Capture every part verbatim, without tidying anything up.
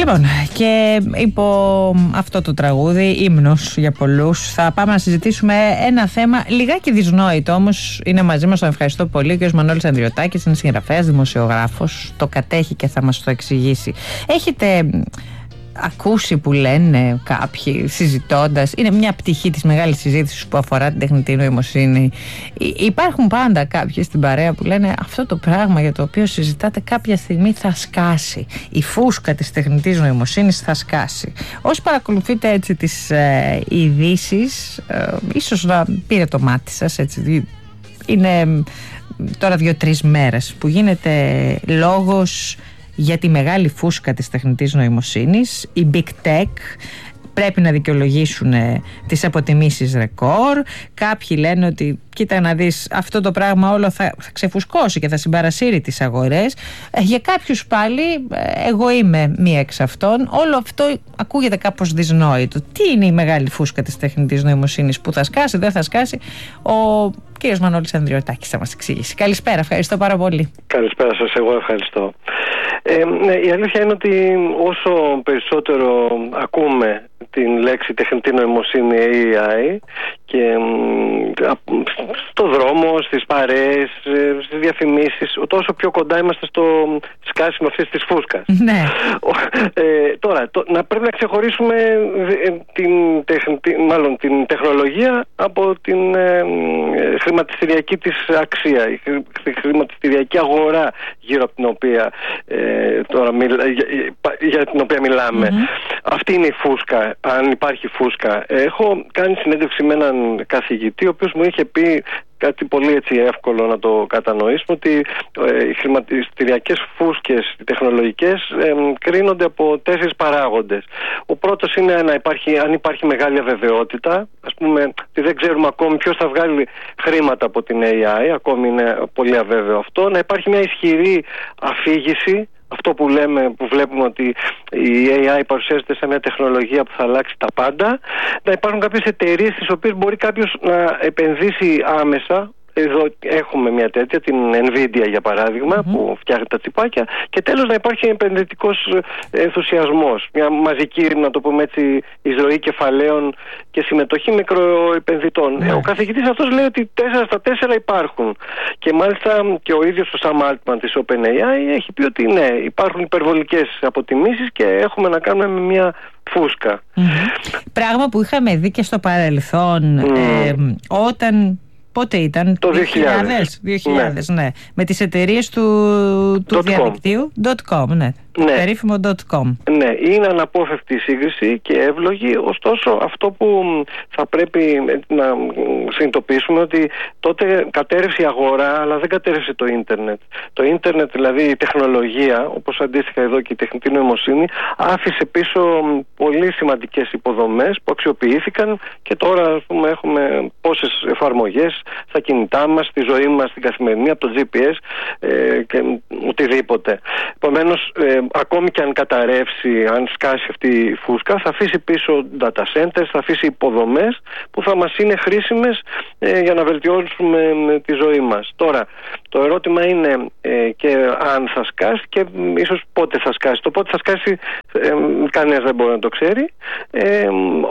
Λοιπόν, και υπό αυτό το τραγούδι, ύμνος για πολλούς, θα πάμε να συζητήσουμε ένα θέμα λιγάκι δυσνόητο, όμως είναι μαζί μας, τον ευχαριστώ πολύ, και ο Μανώλης Ανδριωτάκης, είναι συγγραφέας, δημοσιογράφος, το κατέχει και θα μας το εξηγήσει. Έχετε ακούσει που λένε κάποιοι συζητώντας, είναι μια πτυχή της μεγάλης συζήτησης που αφορά την τεχνητή νοημοσύνη, υπάρχουν πάντα κάποιοι στην παρέα που λένε αυτό το πράγμα για το οποίο συζητάτε κάποια στιγμή θα σκάσει, η φούσκα της τεχνητής νοημοσύνης θα σκάσει. Όσοι παρακολουθείτε έτσι τις ε, ειδήσεις, ε, ίσως να πήρε το μάτι σας, έτσι, είναι τώρα δύο-τρεις μέρες που γίνεται λόγος για τη μεγάλη φούσκα της τεχνητής νοημοσύνης. Οι Big Tech πρέπει να δικαιολογήσουν τις αποτιμήσεις ρεκόρ. Κάποιοι λένε ότι κοίτα να δεις, αυτό το πράγμα όλο θα, θα ξεφουσκώσει και θα συμπαρασύρει τις αγορές. Ε, για κάποιους πάλι, ε, εγώ είμαι μία εξ αυτών, όλο αυτό ακούγεται κάπως δυσνόητο. Τι είναι η μεγάλη φούσκα της τεχνητής νοημοσύνης που θα σκάσει, δεν θα σκάσει? Ο κύριος Μανώλης Ανδριωτάκης θα μας εξηγήσει. Καλησπέρα, ευχαριστώ πάρα πολύ. Καλησπέρα σας, εγώ ευχαριστώ. Ε, ναι, η αλήθεια είναι ότι όσο περισσότερο ακούμε την λέξη τεχνητή νοημοσύνη έι άι και στο δρόμο, στις παρέες, στις διαφημίσεις, τόσο πιο κοντά είμαστε στο σκάσιμο αυτής της φούσκας. Ναι. Ε, τώρα, το, να πρέπει να ξεχωρίσουμε την, τεχνητή, μάλλον, την τεχνολογία από την ε, χρηματιστηριακή της αξία, η χρηματιστηριακή αγορά γύρω από την οποία, ε, τώρα, μιλα, για, για την οποία μιλάμε. Mm-hmm. Αυτή είναι η φούσκα, αν υπάρχει φούσκα. Έχω κάνει συνέντευξη με έναν καθηγητή, ο οποίος μου είχε πει κάτι πολύ έτσι εύκολο να το κατανοήσουμε, ότι ε, οι χρηματιστηριακές φούσκες, οι τεχνολογικές, ε, κρίνονται από τέσσερις παράγοντες. Ο πρώτος είναι να υπάρχει, αν υπάρχει μεγάλη αβεβαιότητα, ας πούμε ότι δεν ξέρουμε ακόμη ποιος θα βγάλει χρήματα από την έι άι, ακόμη είναι πολύ αβέβαιο αυτό, να υπάρχει μια ισχυρή αφήγηση. Αυτό που λέμε, που βλέπουμε ότι η έι άι παρουσιάζεται σε μια τεχνολογία που θα αλλάξει τα πάντα. Να υπάρχουν κάποιες εταιρείες στις οποίες μπορεί κάποιος να επενδύσει άμεσα. Εδώ έχουμε μια τέτοια, την Nvidia για παράδειγμα, mm-hmm. που φτιάχνει τα τσιπάκια. Και τέλος να υπάρχει επενδυτικός ενθουσιασμός, μια μαζική, να το πούμε έτσι, εισρωή κεφαλαίων και συμμετοχή μικροεπενδυτών. Mm-hmm. Ο καθηγητής αυτός λέει ότι τέσσερα στα τέσσερα υπάρχουν. Και μάλιστα και ο ίδιος ο Sam Altman της OpenAI έχει πει ότι ναι, υπάρχουν υπερβολικές αποτιμήσεις και έχουμε να κάνουμε με μια φούσκα. Mm-hmm. Πράγμα που είχαμε δει και στο παρελθόν, mm. ε, όταν... Πότε ήταν? Το δύο χιλιάδες. δύο χιλιάδες, ναι. ναι. Με τις εταιρείες του, του διαδικτύου. .com, ναι. Ναι. Περίφημο .com. Ναι, είναι αναπόφευκτη η σύγκριση και εύλογη. Ωστόσο, αυτό που θα πρέπει να συνειδητοποιήσουμε ότι τότε κατέρευσε η αγορά, αλλά δεν κατέρευσε το ίντερνετ. Το ίντερνετ, δηλαδή η τεχνολογία, όπως αντίστοιχα εδώ και η τεχνητή νοημοσύνη, άφησε πίσω πολύ σημαντικές υποδομές που αξιοποιήθηκαν και τώρα, ας πούμε, έχουμε πόσες εφαρμογές στα κινητά μας, στη ζωή μας, στην καθημερινή, από το τζι πι ες ε, και οτιδήποτε. Επομένως, ε, ακόμη και αν καταρρεύσει, αν σκάσει αυτή η φούσκα, θα αφήσει πίσω data centers, θα αφήσει υποδομές που θα μας είναι χρήσιμες ε, για να βελτιώσουμε ε, τη ζωή μας. Τώρα, το ερώτημα είναι ε, και αν θα σκάσει και ίσως πότε θα σκάσει. Το πότε θα σκάσει ε, κανένας δεν μπορεί να το ξέρει. Ε, ε, ε,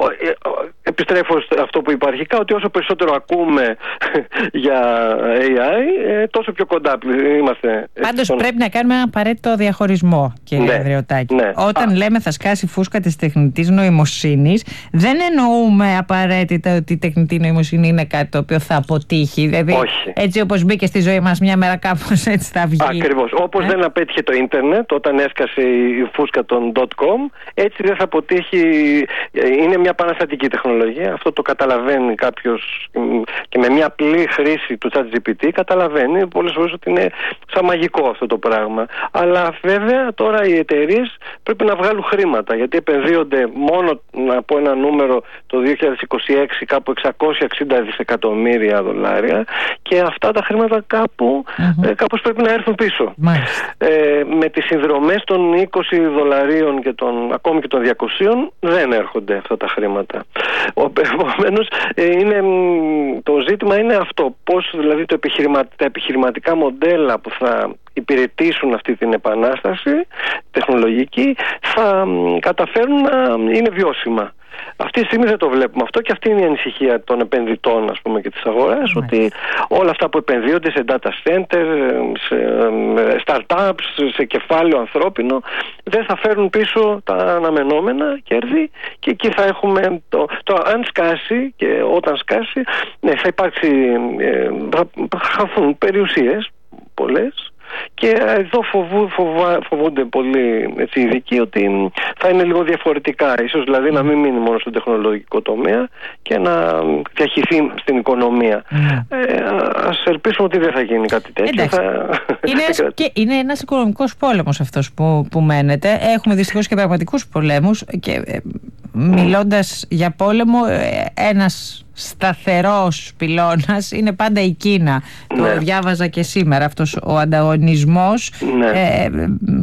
επιστρέφω σε αυτό που είπα αρχικά, ότι όσο περισσότερο ακούμε για έι άι, ε, τόσο πιο κοντά είμαστε. Πάντως στον... πρέπει να κάνουμε ένα απαραίτητο διαχωρισμό, κύριε ναι, Ανδριωτάκη. Ναι. Όταν Α. λέμε θα σκάσει φούσκα της τεχνητής νοημοσύνης, δεν εννοούμε απαραίτητα ότι η τεχνητή νοημοσύνη είναι κάτι το οποίο θα αποτύχει. Δηλαδή, όχι. Έτσι όπως μπήκε στη ζωή μας μια μέρα κάπως έτσι θα βγει. Ακριβώς. Όπως ε? δεν απέτυχε το ίντερνετ όταν έσκασε η φούσκα των .com, έτσι δεν θα αποτύχει. Είναι μια επαναστατική τεχνολογία. Αυτό το καταλαβαίνει κάποιος και με μια απλή χρήση του ChatGPT καταλαβαίνει πολλές φορές ότι είναι σαν μαγικό αυτό το πράγμα. Αλλά βέβαια τώρα οι εταιρείες πρέπει να βγάλουν χρήματα, γιατί επενδύονται μόνο, να πω ένα νούμερο, το δύο χιλιάδες είκοσι έξι κάπου εξακόσια εξήντα δισεκατομμύρια δολάρια, και αυτά τα χρήματα κάπου mm-hmm. ε, κάπως πρέπει να έρθουν πίσω. Ε, με τις συνδρομές των είκοσι δολαρίων και των, ακόμη και των διακοσίων δεν έρχονται αυτά τα χρήματα. Επομένως, ε, είναι, το ζήτημα είναι αυτό, πώς δηλαδή το επιχειρημα, τα επιχειρηματικά μοντέλα που θα υπηρετήσουν αυτή την επανάσταση τεχνολογική θα καταφέρουν να είναι βιώσιμα. Αυτή τη στιγμή δεν το βλέπουμε αυτό και αυτή είναι η ανησυχία των επενδυτών, ας πούμε, και της αγοράς, ότι όλα αυτά που επενδύονται σε data center, σε startups, σε κεφάλαιο ανθρώπινο, δεν θα φέρουν πίσω τα αναμενόμενα κέρδη και εκεί θα έχουμε το, το αν σκάσει, και όταν σκάσει, ναι, θα υπάρξει, θα χαθούν περιουσίες πολλές. Και εδώ φοβού, φοβά, φοβούνται πολύ, έτσι, ειδικοί, ότι θα είναι λίγο διαφορετικά. Ίσως δηλαδή να μην μείνει μόνο στον τεχνολογικό τομέα και να διαχυθεί στην οικονομία. Mm. Ε, ας ελπίσουμε ότι δεν θα γίνει κάτι τέτοιο. Θα... Είναι, ένας, και είναι ένας οικονομικός πόλεμος αυτός που, που μένεται. Έχουμε δυστυχώς και πραγματικούς πολέμους και ε, μιλώντας για πόλεμο, ε, ένας σταθερός πυλώνας είναι πάντα η Κίνα. Ναι. Το διάβαζα και σήμερα αυτός ο ανταγωνισμός. Ναι. ε,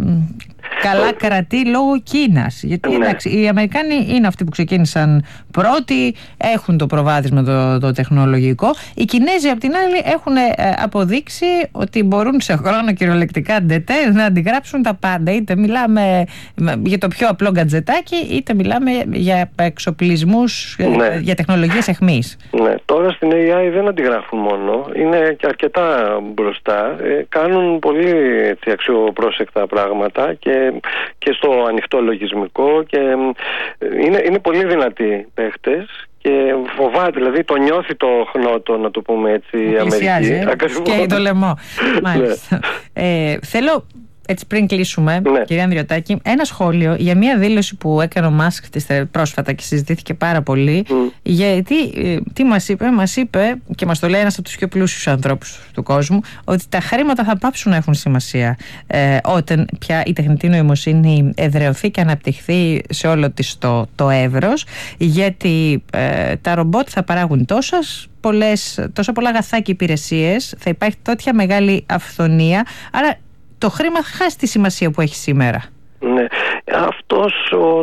καλά κρατεί λόγω Κίνας, γιατί, ναι, εντάξει, οι Αμερικάνοι είναι αυτοί που ξεκίνησαν πρώτοι, έχουν το προβάδισμα το, το τεχνολογικό. Οι Κινέζοι απ' την άλλη έχουν ε, αποδείξει ότι μπορούν σε χρόνο κυριολεκτικά ντετέ να αντιγράψουν τα πάντα, είτε μιλάμε για το πιο απλό γκατζετάκι, είτε μιλάμε για εξοπλισμούς, ναι, για τεχνολογίες αιχμής. Ναι, τώρα στην έι άι δεν αντιγράφουν μόνο, είναι και αρκετά μπροστά, ε, κάνουν πολύ, έτσι, αξιοπρόσεκτα πράγματα και και στο ανοιχτό λογισμικό και είναι, είναι πολύ δυνατοί παίχτες και φοβάται, δηλαδή το νιώθει το χνότο, να το πούμε έτσι, η Αμερική. Ε, και το λαιμό. Μάλιστα. ε, θέλω έτσι πριν κλείσουμε, ναι, κυρία Ανδριωτάκη, ένα σχόλιο για μια δήλωση που έκανε ο Μάσκ πρόσφατα και συζητήθηκε πάρα πολύ. Mm. Γιατί τι μας είπε, μας είπε, και μας το λέει ένας από τους πιο πλούσιους ανθρώπους του κόσμου, ότι τα χρήματα θα πάψουν να έχουν σημασία ε, όταν πια η τεχνητή νοημοσύνη εδραιωθεί και αναπτυχθεί σε όλο της το, το εύρος, γιατί ε, τα ρομπότ θα παράγουν τόσας πολλές, τόσα πολλά αγαθά και υπηρεσίες, θα υπάρχει τέτοια μεγάλη αυθονία, άρα το χρήμα χάσει τη σημασία που έχει σήμερα. Ναι. Αυτός ο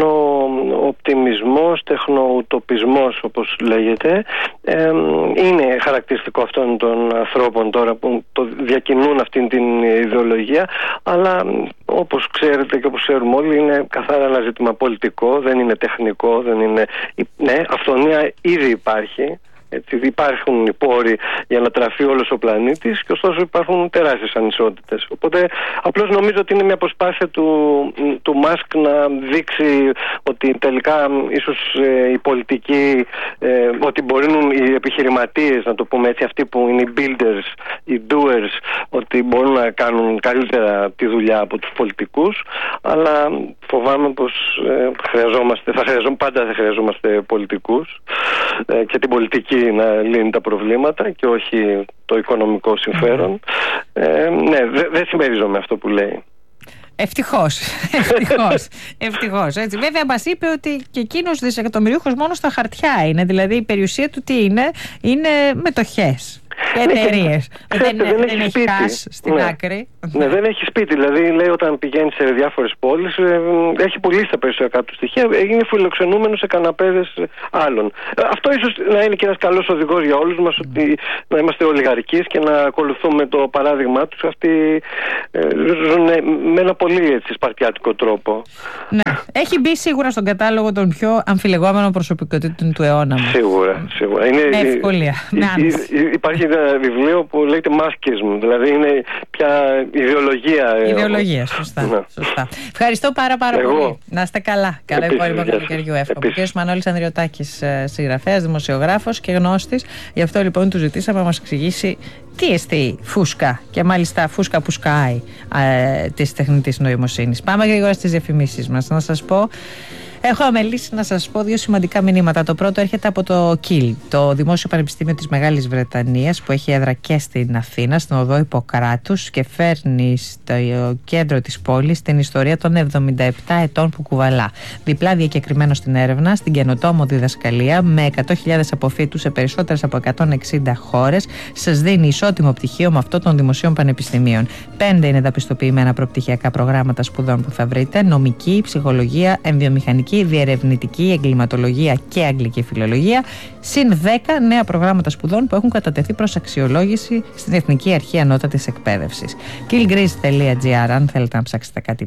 τεχνοοπτιμισμός, τεχνοουτοπισμός, όπως λέγεται, ε, είναι χαρακτηριστικό αυτών των ανθρώπων τώρα που το διακινούν αυτήν την ιδεολογία, αλλά όπως ξέρετε και όπως ξέρουμε όλοι, είναι καθαρά ένα ζήτημα πολιτικό, δεν είναι τεχνικό, δεν είναι... Ναι, αυθονία ήδη υπάρχει. Έτσι, υπάρχουν οι πόροι για να τραφεί όλος ο πλανήτης και ωστόσο υπάρχουν τεράστιες ανισότητες. Οπότε απλώς νομίζω ότι είναι μια προσπάθεια του, του Μάσκ να δείξει ότι τελικά ίσως ε, οι πολιτικοί, ε, ότι μπορούν οι επιχειρηματίες, να το πούμε έτσι, αυτοί που είναι οι builders, οι doers, ότι μπορούν να κάνουν καλύτερα τη δουλειά από τους πολιτικούς, αλλά φοβάμαι πως ε, χρειαζόμαστε, θα χρειαζόμαστε, πάντα θα χρειαζόμαστε πολιτικούς ε, και την πολιτική να λύνει τα προβλήματα και όχι το οικονομικό συμφέρον. Ε, ναι, δεν δε συμμερίζομαι αυτό που λέει. Ευτυχώς, ευτυχώς, ευτυχώς. Έτσι. Βέβαια μας είπε ότι και εκείνος δισεκατομμυρίουχος μόνο στα χαρτιά είναι, δηλαδή η περιουσία του τι είναι, είναι μετοχές. Εταιρείες. Δεν, δεν, δεν έχει cash στην, ναι, άκρη. Ναι, δεν έχει σπίτι. Δηλαδή, λέει, όταν πηγαίνει σε διάφορες πόλεις, ε, έχει πουλήσει τα περιουσιακά του στοιχεία, είναι φιλοξενούμενο σε καναπέδες άλλων. Αυτό ίσως να είναι και ένας καλός οδηγός για όλους μας, ότι να είμαστε ολιγαρκείς και να ακολουθούμε το παράδειγμά τους. Αυτοί ε, ζουν με ένα πολύ, έτσι, σπαρτιάτικο τρόπο. Ναι. Έχει μπει σίγουρα στον κατάλογο των πιο αμφιλεγόμενων προσωπικότητων του αιώνα μας. Σίγουρα, σίγουρα. Είναι, με ευκολία. Υπάρχει ένα βιβλίο που λέγεται Maskism, δηλαδή είναι πια ιδεολογία. Ιδεολογία, σωστά. Ναι. σωστά. Ευχαριστώ πάρα πάρα Εγώ. πολύ. Να είστε καλά. Καλό υπόλοιπο καλοκαιριού εύχομαι. Ο κ. Μανώλης Ανδριωτάκης, συγγραφέας, δημοσιογράφος και γνώστης. Γι' αυτό λοιπόν του ζητήσαμε να μας εξηγήσει τι εστί φούσκα, και μάλιστα φούσκα που σκάει ε, της τεχνητής νοημοσύνης. Πάμε γρήγορα στις διαφημίσεις μας. Να σας πω, έχω αμελήσει να σας πω δύο σημαντικά μηνύματα. Το πρώτο έρχεται από το Κιλ, το Δημόσιο Πανεπιστήμιο της Μεγάλης Βρετανίας, που έχει έδρα και στην Αθήνα, στην οδό Ιπποκράτους, και φέρνει στο κέντρο της πόλης την ιστορία των εβδομήντα επτά ετών που κουβαλά. Διπλά διακεκριμένο στην έρευνα, στην καινοτόμο διδασκαλία, με εκατό χιλιάδες αποφύτους σε περισσότερες από εκατόν εξήντα χώρες, σας δίνει ισότιμο πτυχίο με αυτό των δημοσίων πανεπιστημίων. Πέντε είναι τα πιστοποιημένα προπτυχιακά προγράμματα σπουδών που θα βρείτε: νομική, ψυχολογία, εμβιομηχανική, διερευνητική, εγκληματολογία και αγγλική φιλολογία, συν δέκα νέα προγράμματα σπουδών που έχουν κατατεθεί προς αξιολόγηση στην Εθνική Αρχή Ανώτατης Εκπαίδευσης. κιλ γκρίζ τελεία τζι άρ, αν θέλετε να ψάξετε κάτι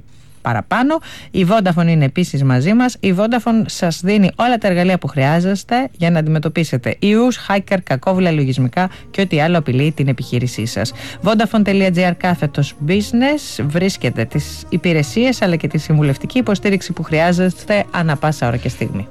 παραπάνω. Η Vodafone είναι επίσης μαζί μας. Η Vodafone σας δίνει όλα τα εργαλεία που χρειάζεστε για να αντιμετωπίσετε ιούς, hacker, κακόβουλα λογισμικά και ό,τι άλλο απειλεί την επιχείρησή σας. Vodafone.gr κάθετος business βρίσκεται τις υπηρεσίες αλλά και τη συμβουλευτική υποστήριξη που χρειάζεστε ανά πάσα ώρα και στιγμή.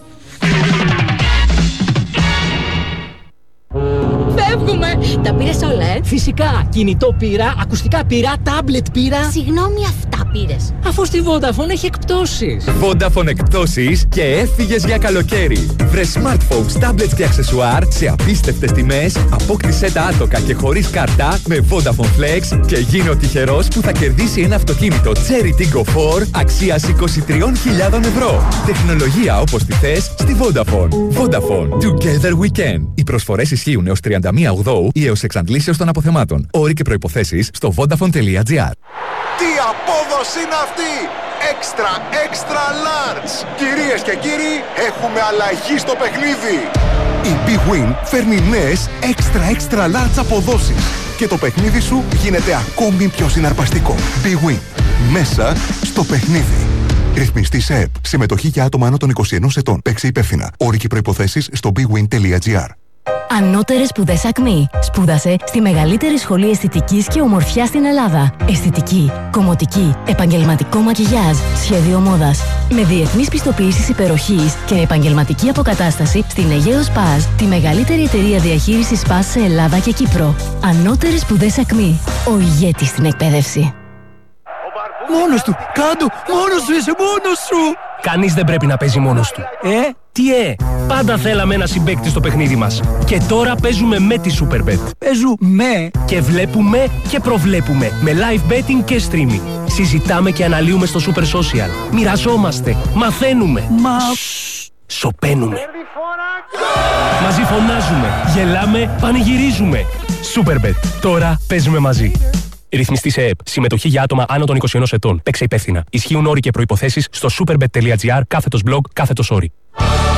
Φεύγουμε! Τα πήρες όλα, ε? Φυσικά! Κινητό πήρα, ακουστικά πήρα, τάμπλετ πήρα. Συγγνώμη, αυτά πήρες. Αφού στη Vodafone έχει εκπτώσεις. Vodafone εκπτώσεις και έφυγες για καλοκαίρι. Βρε smartphones, tablets και αξεσουάρ σε απίστευτες τιμές. Απόκτησέ τα άτοκα και χωρίς κάρτα με Vodafone Flex και γίνε ο τυχερός που θα κερδίσει ένα αυτοκίνητο Cherry Tiggo φορ αξίας είκοσι τρεις χιλιάδες ευρώ. Τεχνολογία όπως τη θες στη Vodafone. Vodafone. Together we can. Οι προσφορές ισχύουν έως τριάντα μία Οκτωβρίου ή έως εξαντλήσεως των αποθεμάτων. Όροι και προϋποθέσεις στο vodafone.gr. Τι απόδοση είναι αυτή! Extra, extra large! Κυρίες και κύριοι, έχουμε αλλαγή στο παιχνίδι! Η Big Win φέρνει νέες extra, extra large αποδόσεις και το παιχνίδι σου γίνεται ακόμη πιο συναρπαστικό. Big Win. Μέσα στο παιχνίδι. Ρυθμιστή σε ΕΠ. Συμμετοχή για άτομα άνω των είκοσι ενός ετών. Παίξε υπεύθυνα. Όροι και προϋποθέσεις στο bigwin.gr. Ανώτερες σπουδές Ακμή. Σπούδασε στη μεγαλύτερη σχολή αισθητικής και ομορφιάς στην Ελλάδα. Αισθητική, κομμωτική, επαγγελματικό μακιγιάζ, σχέδιο μόδας. Με διεθνείς πιστοποιήσεις υπεροχής και επαγγελματική αποκατάσταση στην Αιγαίο Σπάζ, τη μεγαλύτερη εταιρεία διαχείρισης σπάζ σε Ελλάδα και Κύπρο. Ανώτερες σπουδές Ακμή. Ο ηγέτης στην εκπαίδευση. Μόνος του! Κάντο! Μόνος σου! Είσαι μόνος σου! Κανείς δεν πρέπει να παίζει μόνος του. Ε? Τι ε! Πάντα θέλαμε ένα συμπαίκτη στο παιχνίδι μας. Και τώρα παίζουμε με τη Superbet. Παίζουμε! Και βλέπουμε και προβλέπουμε με live betting και streaming. Συζητάμε και αναλύουμε στο Super Social. Μοιραζόμαστε. Μαθαίνουμε. Μα... Σοπαίνουμε. Μαζί φωνάζουμε. Γελάμε. Πανηγυρίζουμε. Superbet. Τώρα παίζουμε μαζί. Ρυθμιστή σε ΕΠ. Συμμετοχή για άτομα άνω των είκοσι ενός ετών. Παίξε υπεύθυνα. Ισχύουν όροι και προϋποθέσεις στο superbet.gr κάθετος blog κάθετος όροι.